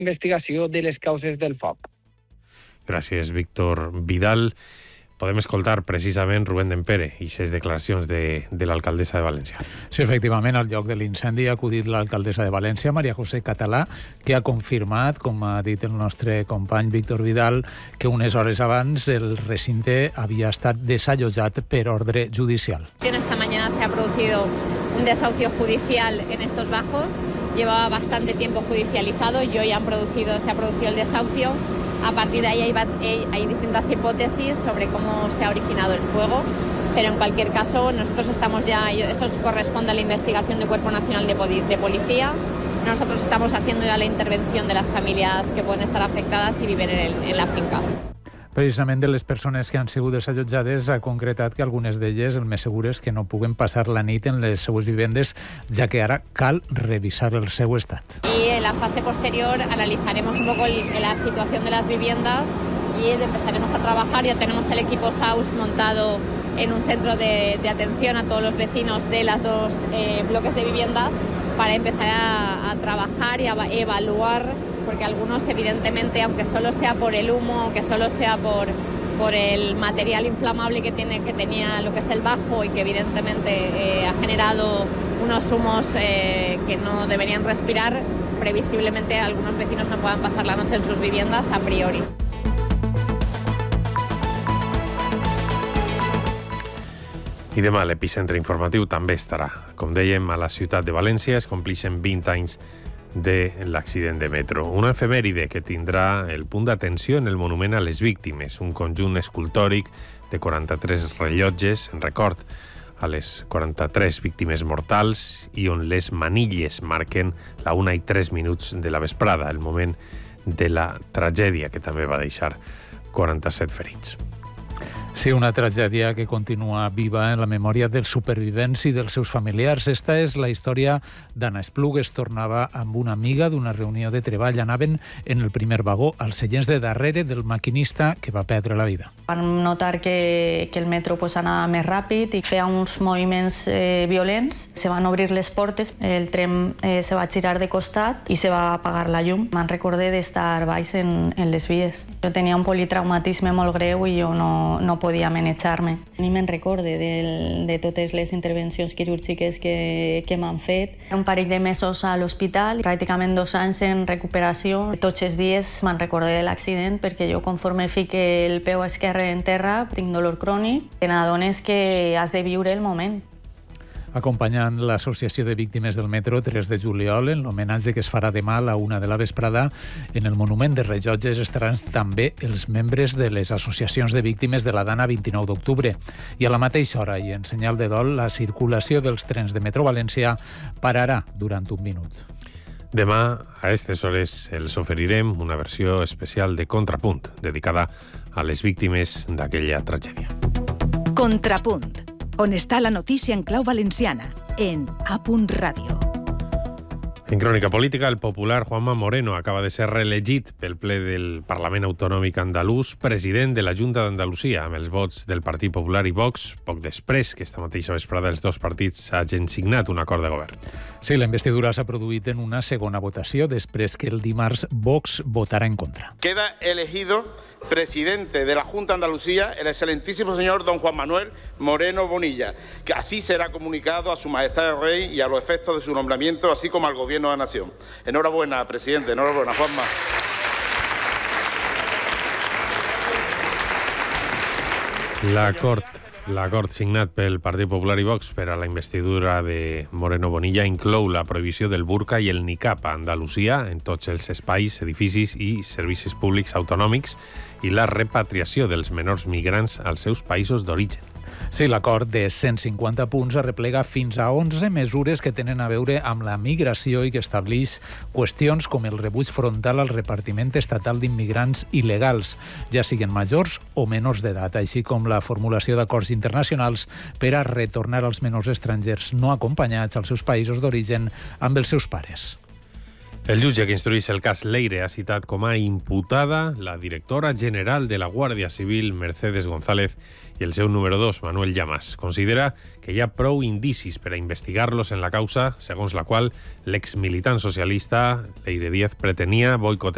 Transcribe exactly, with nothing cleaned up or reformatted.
investigació de les causes del foc. Gràcies, Víctor Vidal. Podem escoltar precisament Rubén Dempere i les declaracions de, de l'alcaldessa de València. Sí, efectivament, al lloc de l'incendi ha acudit l'alcaldessa de València, Maria José Català, que ha confirmat, com ha dit el nostre company Víctor Vidal, que unes hores abans el recinte havia estat desallotjat per ordre judicial. Esta mañana se ha producido un desahucio judicial en estos bajos. Llevaba bastante tiempo judicializado y hoy han producido, se ha producido el desahucio. A partir de ahí hay, hay distintas hipótesis sobre cómo se ha originado el fuego, pero en cualquier caso nosotros estamos ya, eso corresponde a la investigación del Cuerpo Nacional de, de Policía. Nosotros estamos haciendo ya la intervención de las familias que pueden estar afectadas y viven en, el, en la finca. Precisament de les persones que han sigut desallotjades ha concretat que algunes d'elles el més segur és que no puguen passar la nit en les seues vivendes, ja que ara cal revisar el seu estat. Y en la fase posterior analizaremos un poco el, la situación de las viviendas y empezaremos a trabajar. Ya tenemos el equipo S A U S montado en un centro de, de atención a todos los vecinos de las dos eh, bloques de viviendas para empezar a, a trabajar y a evaluar, porque algunos evidentemente, aunque solo sea por el humo, aunque solo sea por, por el material inflamable que, tiene, que tenía lo que es el bajo y que evidentemente eh, ha generado unos humos eh, que no deberían respirar, previsiblemente algunos vecinos no puedan pasar la noche en sus viviendas a priori. I demà l'epicentre informatiu també estarà. Com dèiem, a la ciutat de València es complixen vint anys de l'accident de metro. Una efemèride que tindrà el punt d'atenció en el monument a les víctimes, un conjunt escultòric de quaranta-tres rellotges en record a les quaranta-tres víctimes mortals i on les manilles marquen la una i tres minuts de la vesprada, el moment de la tragèdia que també va deixar quaranta-set ferits. Sí, una tragèdia que continua viva en la memòria dels supervivents i dels seus familiars. Esta és la història d'Anna Esplugues. Tornava amb una amiga d'una reunió de treball. Anaven en el primer vagó, als seients de darrere del maquinista que va perdre la vida. Vam notar que, que el metro pues, anava més ràpid i feia uns moviments eh, violents. Se van obrir les portes, el tren eh, se va girar de costat i se va apagar la llum. Me'n recordé d'estar baix en, en les vies. Jo tenia un politraumatisme molt greu i jo no, no podia manejar-me. Ni me'n recorde de, de totes les intervencions quirúrgiques que, que m'han fet. Un parell de mesos a l'hospital, pràcticament dos anys en recuperació. Tots els dies me'n recorde de l'accident perquè jo conforme fique el peu esquerre en terra tinc dolor crònic. Te n'adones que has de viure el moment. Acompanyant l'Associació de Víctimes del Metro tres de juliol, en l'homenatge que es farà demà a la una de la vesprada, en el monument de rellotges estaran també els membres de les associacions de víctimes de la Dana vint-i-nou d'octubre. I a la mateixa hora, i en senyal de dol, la circulació dels trens de Metro València pararà durant un minut. Demà, a aquestes hores, els oferirem una versió especial de Contrapunt, dedicada a les víctimes d'aquella tragèdia. Contrapunt, on està la notícia en clau valenciana, en A. Ràdio. En crònica política, el popular Juanma Moreno acaba de ser reelegit pel ple del Parlament Autonòmic andalús president de la Junta d'Andalusia, amb els vots del Partit Popular i Vox, poc després que esta mateixa vesprada els dos partits hagin signat un acord de govern. Sí, la investidura s'ha produït en una segona votació, després que el dimarts Vox votarà en contra. Queda elegido presidente de la Junta de Andalucía el excelentísimo señor don Juan Manuel Moreno Bonilla, que así será comunicado a su majestad el rey y a los efectos de su nombramiento, así como al gobierno de la nación. Enhorabuena, presidente, enhorabuena, Juanma. L'acord L'acord signat pel Partit Popular i Vox per a la investidura de Moreno Bonilla inclou la prohibició del burca i el niqab a Andalusia en tots els espais, edificis i servicis públics autonòmics i la repatriació dels menors migrants als seus països d'origen. Sí, l'acord de cent cinquanta punts arreplega fins a onze mesures que tenen a veure amb la migració i que estableix qüestions com el rebuig frontal al repartiment estatal d'immigrants il·legals, ja siguin majors o menors d'edat, així com la formulació d'acords internacionals per a retornar als menors estrangers no acompanyats als seus països d'origen amb els seus pares. El jutge que instrueix el cas Leire ha citat com a imputada la directora general de la Guàrdia Civil, Mercedes González, i el seu número dos, Manuel Llamas. Considera que hi ha prou indicis per a investigar-los en la causa, segons la qual l'exmilitant socialista Leire Díaz pretenia boicotejar